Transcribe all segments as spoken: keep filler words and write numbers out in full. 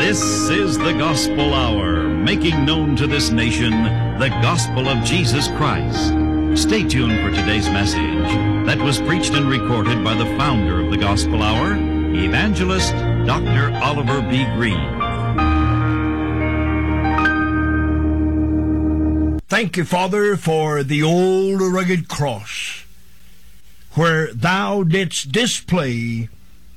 This is the Gospel Hour, making known to this nation the gospel of Jesus Christ. Stay tuned for today's message that was preached and recorded by the founder of the Gospel Hour, Evangelist Doctor Oliver B. Green. Thank you, Father, for the old rugged cross, where thou didst display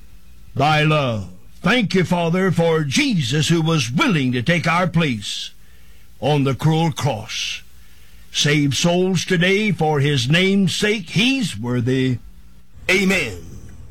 thy love. Thank you, Father, for Jesus, who was willing to take our place on the cruel cross. Save souls today for his name's sake. He's worthy. Amen.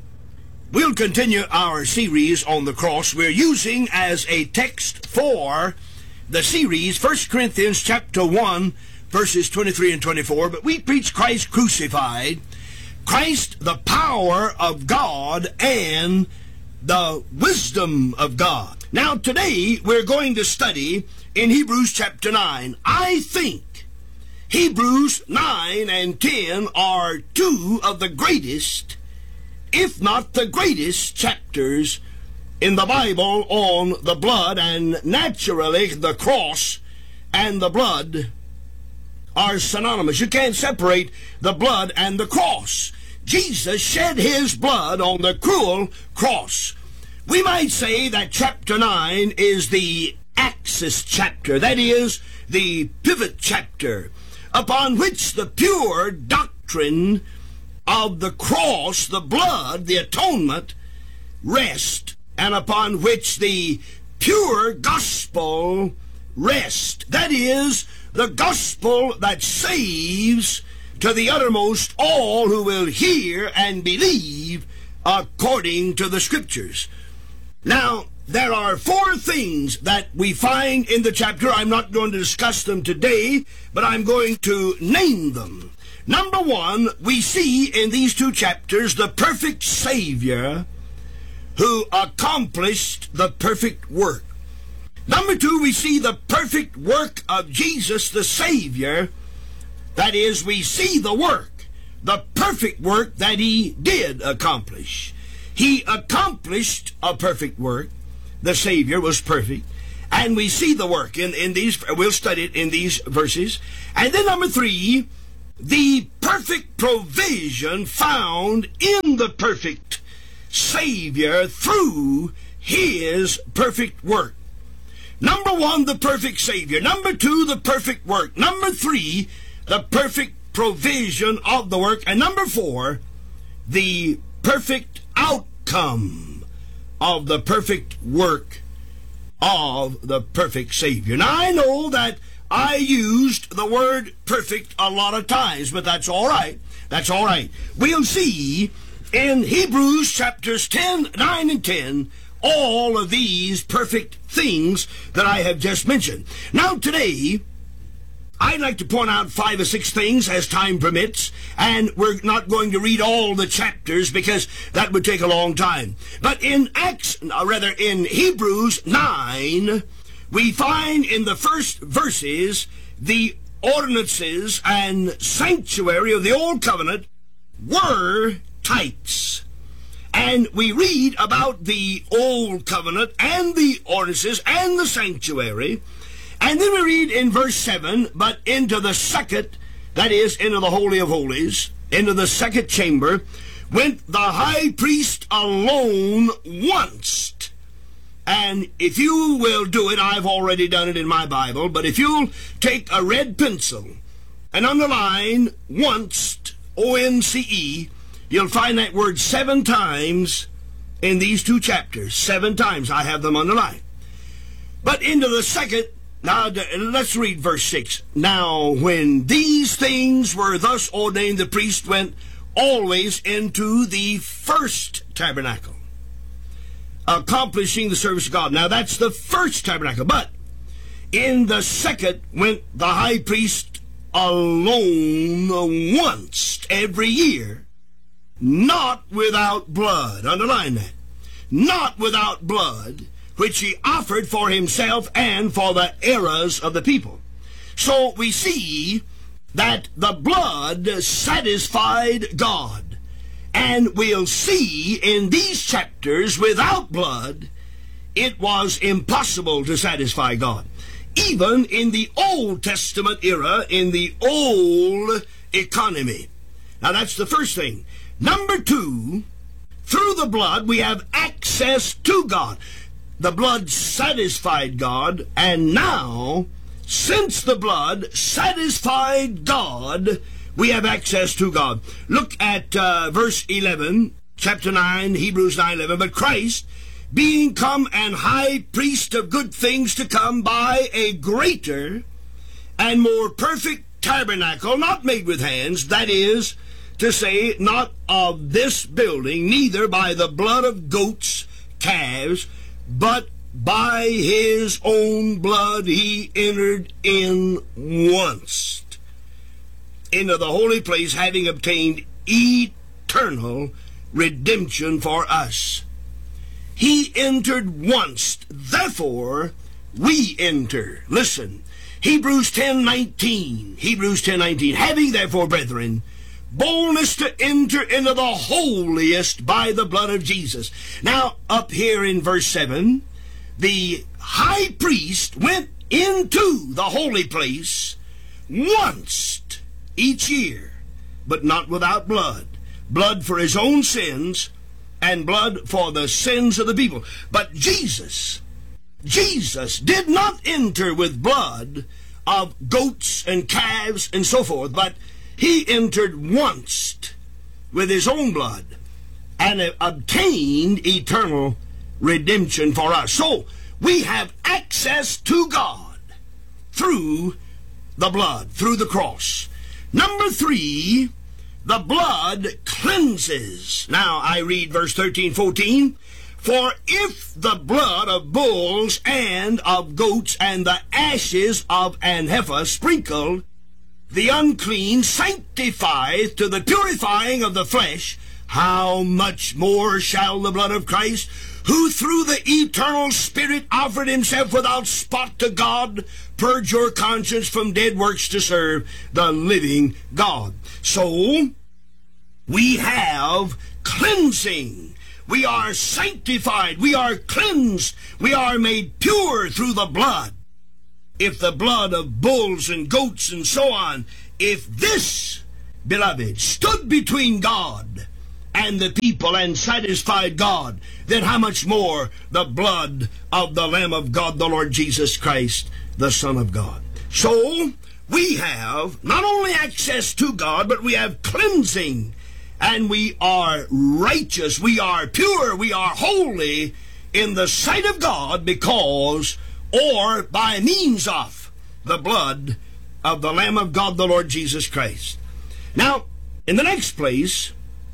We'll continue our series on the cross. We're using as a text for the series First Corinthians chapter one, verses twenty-three and twenty-four. But we preach Christ crucified, Christ the power of God and the wisdom of God. Now today we're going to study in Hebrews chapter nine. I think Hebrews nine and ten are two of the greatest, if not the greatest, chapters in the Bible on the blood, and naturally the cross and the blood are synonymous. You can't separate the blood and the cross. Jesus shed his blood on the cruel cross. We might say that chapter nine is the axis chapter, that is, the pivot chapter, upon which the pure doctrine of the cross, the blood, the atonement, rest, and upon which the pure gospel rest. That is, the gospel that saves to the uttermost all who will hear and believe according to the Scriptures. Now, there are four things that we find in the chapter. I'm not going to discuss them today, but I'm going to name them. Number one, we see in these two chapters the perfect Savior who accomplished the perfect work. Number two, we see the perfect work of Jesus the Savior. That is, we see the work, the perfect work that he did accomplish. He accomplished a perfect work. The Savior was perfect. And we see the work in, in these, we'll study it in these verses. And then number three, the perfect provision found in the perfect Savior through his perfect work. Number one, the perfect Savior. Number two, the perfect work. Number three, the perfect provision of the work. And number four, the perfect outcome of the perfect work of the perfect Savior. Now, I know that I used the word perfect a lot of times, but that's all right. That's all right. We'll see in Hebrews chapters ten, nine, and ten, all of these perfect things that I have just mentioned. Now, today, I'd like to point out five or six things as time permits, and we're not going to read all the chapters because that would take a long time. But in Acts, or rather in Hebrews nine, we find in the first verses the ordinances and sanctuary of the Old Covenant were types. And we read about the Old Covenant and the ordinances and the sanctuary. And then we read in verse seven, but into the second, that is, into the Holy of Holies, into the second chamber, went the high priest alone once. And if you will do it, I've already done it in my Bible, but if you'll take a red pencil and underline once, O N C E, you'll find that word seven times in these two chapters. Seven times I have them underlined. But into the second, now let's read verse six. Now when these things were thus ordained, the priest went always into the first tabernacle, accomplishing the service of God. Now that's the first tabernacle. But in the second went the high priest alone once every year, not without blood. Underline that. Not without blood, which he offered for himself and for the errors of the people. So we see that the blood satisfied God. And we'll see in these chapters, without blood, it was impossible to satisfy God. Even in the Old Testament era, in the old economy. Now that's the first thing. Number two, through the blood we have access to God. The blood satisfied God, and now, since the blood satisfied God, we have access to God. Look at uh, verse eleven, chapter nine, Hebrews nine eleven. But Christ, being come an high priest of good things to come, by a greater and more perfect tabernacle, not made with hands, that is to say, not of this building, neither by the blood of goats, calves, but by his own blood he entered in once into the holy place, having obtained eternal redemption for us. He entered once, therefore we enter. Listen, Hebrews ten nineteen. Hebrews ten nineteen. Having therefore, brethren, boldness to enter into the holiest by the blood of Jesus. Now, up here in verse seven, the high priest went into the holy place once each year, but not without blood. Blood for his own sins, and blood for the sins of the people. But Jesus, Jesus did not enter with blood of goats and calves and so forth, but he entered once with his own blood and obtained eternal redemption for us. So we have access to God through the blood, through the cross. Number three, the blood cleanses. Now I read verse thirteen, fourteen. For if the blood of bulls and of goats and the ashes of an heifer sprinkled the unclean sanctifieth to the purifying of the flesh, how much more shall the blood of Christ, who through the eternal Spirit offered himself without spot to God, purge your conscience from dead works to serve the living God. So, we have cleansing. We are sanctified. We are cleansed. We are made pure through the blood. If the blood of bulls and goats and so on, if this, beloved, stood between God and the people and satisfied God, then how much more the blood of the Lamb of God, the Lord Jesus Christ, the Son of God. So, we have not only access to God, but we have cleansing, and we are righteous, we are pure, we are holy in the sight of God because, or by means of, the blood of the Lamb of God, the Lord Jesus Christ. Now, in the next place,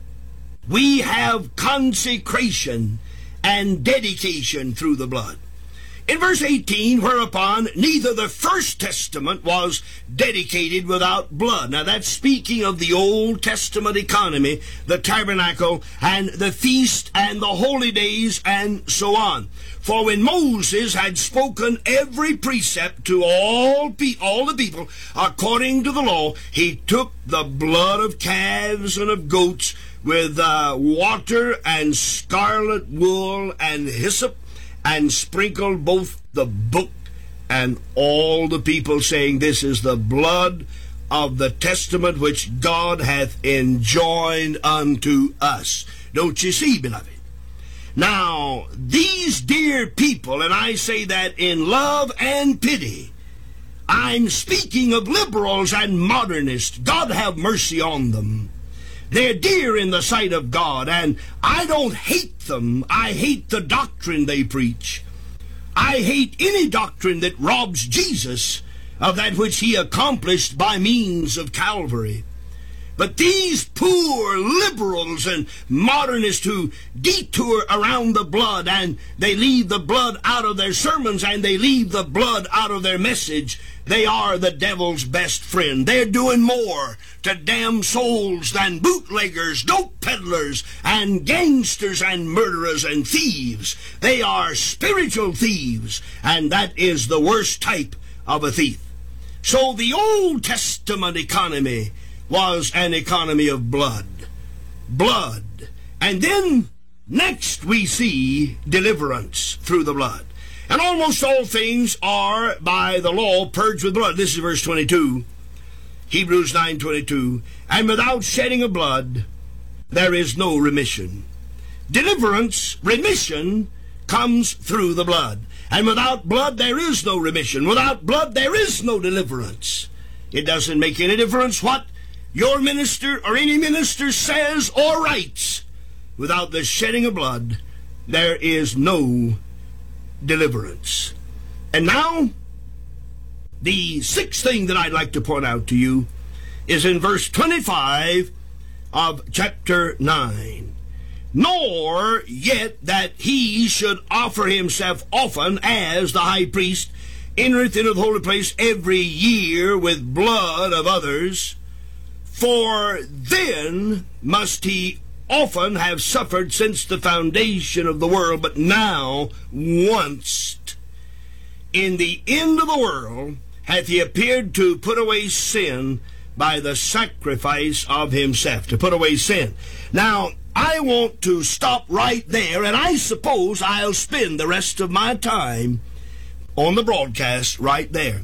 we have consecration and dedication through the blood. In verse eighteen, whereupon neither the first testament was dedicated without blood. Now that's speaking of the Old Testament economy, the tabernacle and the feast and the holy days and so on. For when Moses had spoken every precept to all, pe all the people according to the law, he took the blood of calves and of goats with uh, water and scarlet wool and hyssop, and sprinkled both the book and all the people, saying, This is the blood of the testament which God hath enjoined unto us. Don't you see, beloved? Now, these dear people, and I say that in love and pity, I'm speaking of liberals and modernists. God have mercy on them. They're dear in the sight of God, and I don't hate them. I hate the doctrine they preach. I hate any doctrine that robs Jesus of that which he accomplished by means of Calvary. But these poor liberals and modernists who detour around the blood, and they leave the blood out of their sermons, and they leave the blood out of their message, they are the devil's best friend. They're doing more to damn souls than bootleggers, dope peddlers, and gangsters and murderers and thieves. They are spiritual thieves, and that is the worst type of a thief. So the Old Testament economy was an economy of blood. Blood. And then Next we see deliverance through the blood. And almost all things are by the law purged with blood. This is verse twenty-two. Hebrews nine twenty-two. And without shedding of blood, there is no remission. Deliverance, remission, comes through the blood. And without blood, there is no remission. Without blood, there is no deliverance. It doesn't make any difference what your minister or any minister says or writes. Without the shedding of blood, there is no deliverance. And now, the sixth thing that I'd like to point out to you is in verse twenty-five of chapter nine. Nor yet that he should offer himself often, as the high priest entereth into the holy place every year with blood of others, for then must he often have suffered since the foundation of the world. But now once in the end of the world hath he appeared to put away sin by the sacrifice of himself. To put away sin. Now, I want to stop right there, and I suppose I'll spend the rest of my time on the broadcast right there.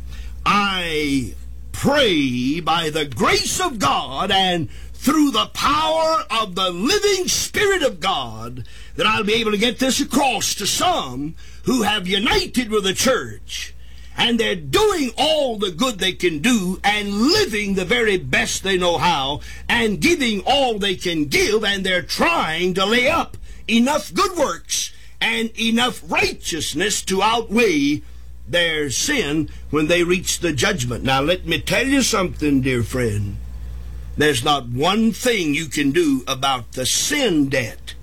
I pray by the grace of God and through the power of the living Spirit of God that I'll be able to get this across to some who have united with the church, and they're doing all the good they can do and living the very best they know how and giving all they can give, and they're trying to lay up enough good works and enough righteousness to outweigh their sin when they reach the judgment. Now let me tell you something, dear friend. There's not one thing you can do about the sin debt.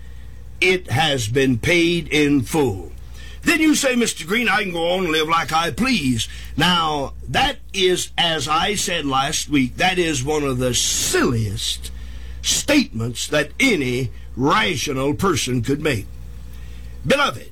It has been paid in full. Then you say, Mister Green, I can go on and live like I please. Now, that is, as I said last week, that is one of the silliest statements that any rational person could make. Beloved,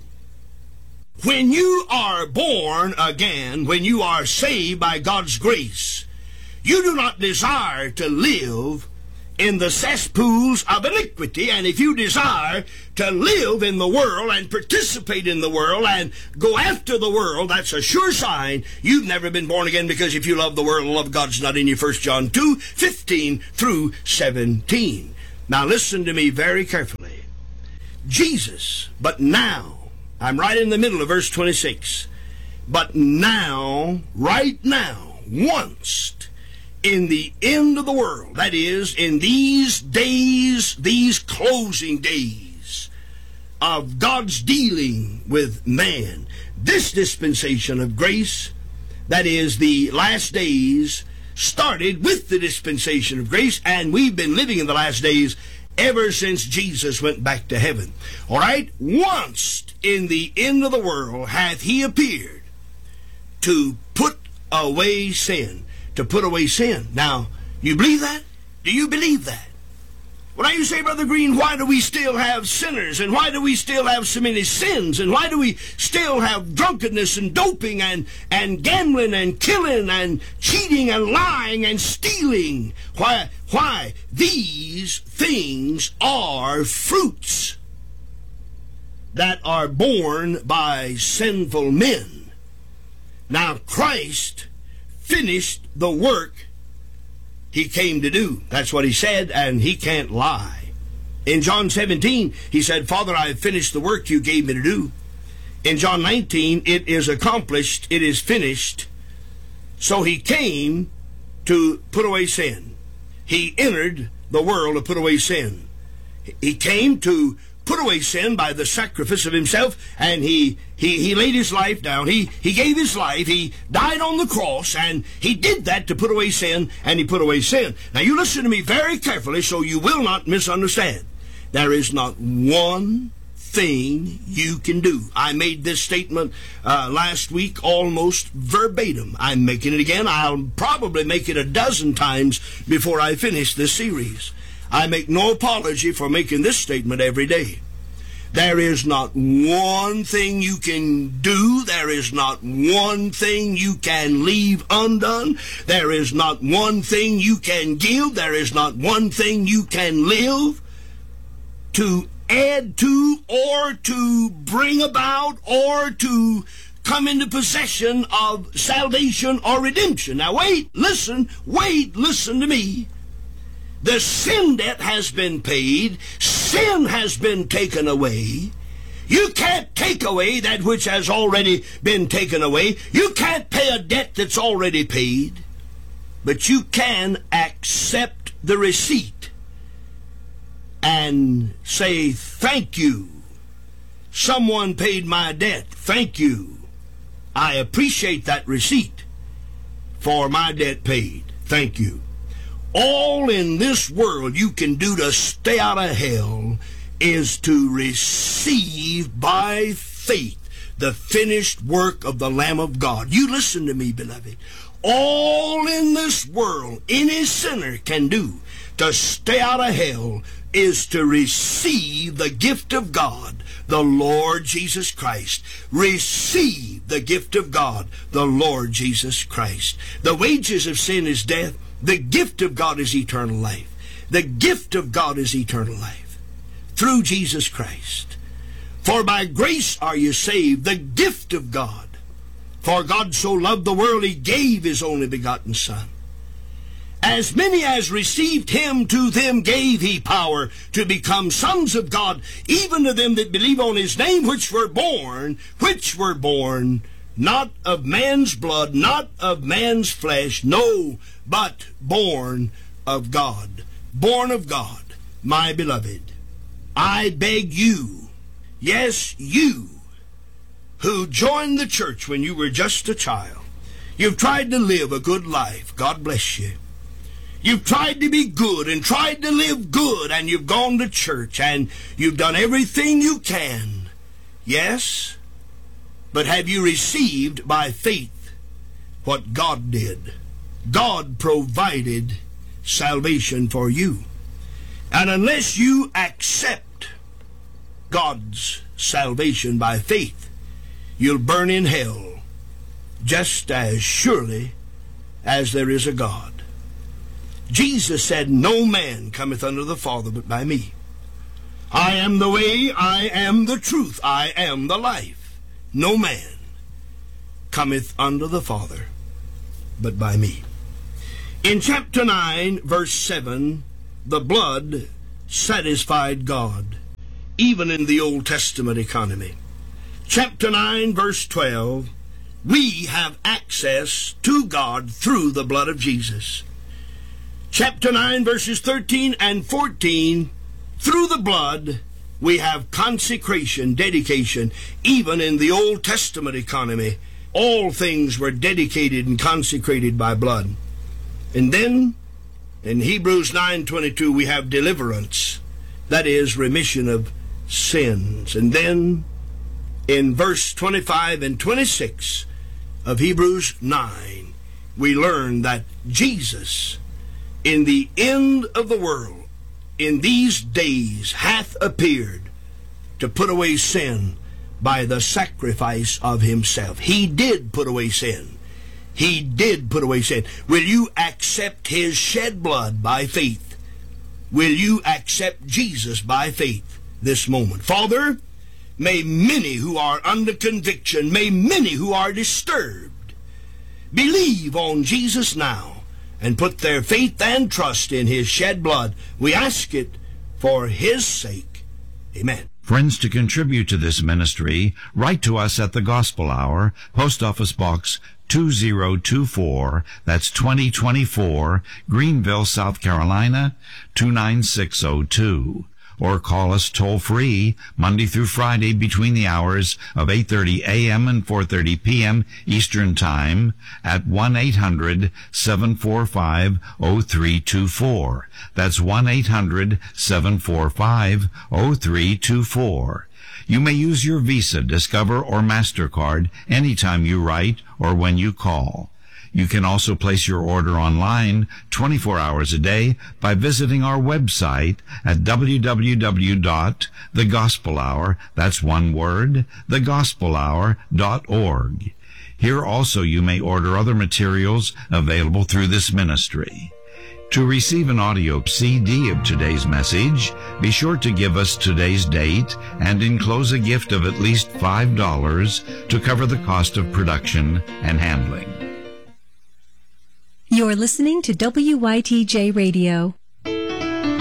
when you are born again, when you are saved by God's grace, you do not desire to live in the cesspools of iniquity. And if you desire to live in the world and participate in the world and go after the world, that's a sure sign you've never been born again, because if you love the world, the love of God's not in you. First John two, fifteen through seventeen. Now listen to me very carefully. Jesus, but now, I'm right in the middle of verse twenty-six. But now, right now, once in the end of the world, that is, in these days, these closing days of God's dealing with man, this dispensation of grace, that is, the last days, started with the dispensation of grace, and we've been living in the last days ever since Jesus went back to heaven. All right? Once in the end of the world hath he appeared to put away sin. To put away sin. Now, you believe that? Do you believe that? Well, now you say, Brother Green, why do we still have sinners? And why do we still have so many sins? And why do we still have drunkenness and doping and, and gambling and killing and cheating and lying and stealing? Why? Why? These things are fruits that are borne by sinful men. Now, Christ finished the work he came to do. That's what he said, and he can't lie. In John seventeen, he said, Father, I have finished the work you gave me to do. In John nineteen, it is accomplished, it is finished. So he came to put away sin. He entered the world to put away sin. He came to put away sin by the sacrifice of himself, and he, he, he laid his life down. He, he gave his life. He died on the cross, and he did that to put away sin, and he put away sin. Now you listen to me very carefully so you will not misunderstand. There is not one thing you can do. I made this statement uh, last week almost verbatim. I'm making it again. I'll probably make it a dozen times before I finish this series. I make no apology for making this statement every day. There is not one thing you can do. There is not one thing you can leave undone. There is not one thing you can give. There is not one thing you can live to add to or to bring about or to come into possession of salvation or redemption. Now wait, listen, wait, listen to me. The sin debt has been paid. Sin has been taken away. You can't take away that which has already been taken away. You can't pay a debt that's already paid. But you can accept the receipt and say, thank you. Someone paid my debt. Thank you. I appreciate that receipt for my debt paid. Thank you. All in this world you can do to stay out of hell is to receive by faith the finished work of the Lamb of God. You listen to me, beloved. All in this world any sinner can do to stay out of hell is to receive the gift of God, the Lord Jesus Christ. Receive the gift of God, the Lord Jesus Christ. The wages of sin is death. The gift of God is eternal life. The gift of God is eternal life through Jesus Christ. For by grace are you saved, the gift of God. For God so loved the world, he gave his only begotten Son. As many as received him, to them gave he power to become sons of God, even to them that believe on his name, which were born, which were born, not of man's blood, not of man's flesh, no, but born of God. Born of God, my beloved. I beg you, yes, you, who joined the church when you were just a child. You've tried to live a good life. God bless you. You've tried to be good and tried to live good, and you've gone to church and you've done everything you can. Yes, but have you received by faith what God did? God provided salvation for you. And unless you accept God's salvation by faith, you'll burn in hell just as surely as there is a God. Jesus said, no man cometh unto the Father but by me. I am the way, I am the truth, I am the life. No man cometh unto the Father but by me. In chapter nine, verse seven, the blood satisfied God, even in the Old Testament economy. Chapter nine, verse twelve, we have access to God through the blood of Jesus. Chapter nine, verses thirteen and fourteen, through the blood we have consecration, dedication. Even in the Old Testament economy, all things were dedicated and consecrated by blood. And then, in Hebrews nine twenty-two, we have deliverance. That is, remission of sins. And then, in verse twenty-five and twenty-six of Hebrews nine, we learn that Jesus, in the end of the world, in these days, hath appeared to put away sin by the sacrifice of himself. He did put away sin. He did put away sin. Will you accept his shed blood by faith? Will you accept Jesus by faith this moment? Father, may many who are under conviction, may many who are disturbed, believe on Jesus now and put their faith and trust in his shed blood. We ask it for his sake. Amen. Friends, to contribute to this ministry, write to us at the Gospel Hour, Post Office Box two zero two four, that's twenty twenty-four, Greenville, South Carolina, two nine six zero two. Or call us toll-free Monday through Friday between the hours of eight thirty a.m. and four thirty p.m. Eastern Time at one eight hundred seven four five oh three two four. That's one eight hundred seven four five oh three two four. You may use your Visa, Discover, or MasterCard anytime you write or when you call. You can also place your order online twenty-four hours a day by visiting our website at w w w dot the gospel hour, that's one word, the gospel hour dot org. Here also you may order other materials available through this ministry. To receive an audio C D of today's message, be sure to give us today's date and enclose a gift of at least five dollars to cover the cost of production and handling. You're listening to W Y T J Radio.